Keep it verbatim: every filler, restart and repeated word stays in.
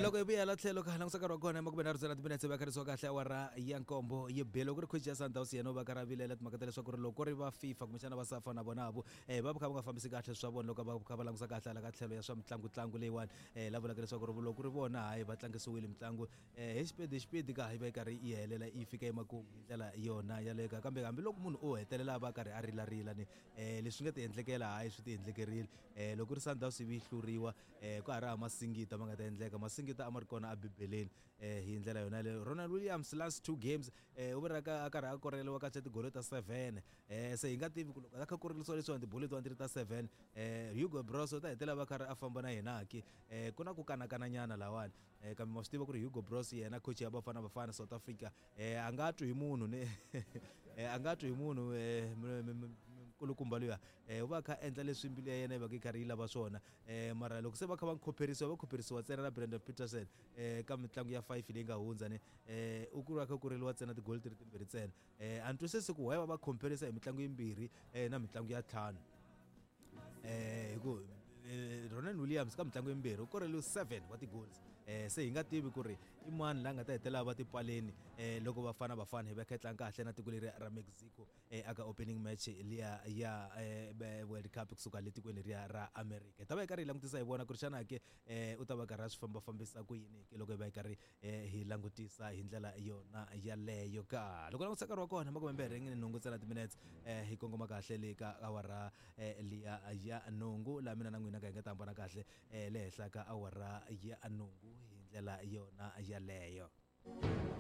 loko hi vuya la tlhelo ka langusa nkarhi wa kona emakume nharhu na timinetse va karisiwa kahle awara ya nkombo yi belo ku ri coach ya Sundowns yena va karhi vilela timhaka ta leswaku ri loko ri va FIFA kumbexana va safa na vona vo eh va kha va nga fambisi kahle swa vona loko va kha va langusa kahle la ka tlhelo ya swa mitlangu tlangu leyiwani eh la vulaka leswaku ri loko ri vona hayi va tlangisiwile mitlangu eh hi xipidi xipidi ka hi va yi karhi yi helela yi fika emakumu hi ndlela yona ya le ka kambe hambi loko munhu o hetelela va karhi a rila rila ni eh leswi nga ti endlekela hayi swi ti endlekerile eh loko ri Sundowns yi hluriwa eh ku ha ri masingita ma nga ta endleka masingita a ma ri kona a bibeleni eh hi ndlela yona le Ronald Williams last two games eh u vira ka a karhi a koreliwa ka tigolo ta seven eh se hi nga tivi ku loko a kha koreliso leswi tibolo to ta seven eh Hugo Broos ta hetela va karhi a famba na yena ki eh ku na ku kanakana nyana lawani eh kambe ma swi tiva ku ri Hugo Broos yena coach ya Bafana Bafana South Africa eh a nga twi hi munhu ne eh a nga twi hi munhu eh kulukumba luya eh u va kha endla leswi mbili ya yena va ka karhi yi lava swona eh mara loko se va kha va khopherisiwa va khopherisiwa tsena na Brandon Peterson eh ka mitlangu ya five leyi nga hundza ne eh u ku va kha ku riliwa tsena tigol tiri timbirhi tsena eh antwisisi ku why va va comparisa hi mitlangu yimbirhi eh na mitlangu ya ntlhanu eh ku Ronald Williams ka mitlangu yimbirhi u koreliwe seven wa ti-goals eh se hi nga tivi ku ri i mani la nga ta hetela va tipaleni eh loko Bafana Bafana hi va kha tlanga kahle na tiko leri ra Mexico eh aka opening match liya ya eh World Cup kusuka letikweni leri ra America ta va hi karhi hi langutisa hi vona ku ri xana ke eh u ta va karhi a swi famba fambisa ku yini ke loko hi va hi karhi eh hi langutisa hi ndlela yona yaleyo ka loko langutisa nkarhi wa kona makume mbirhi ni nhungu tsena timinutes eh hi kongoma kahle le ka awara eh liya ya nhungu la mina na n'wina ka hi nga tambana kahle eh le henhla ka awara ya nhungu hi ndlela yona yaleyo.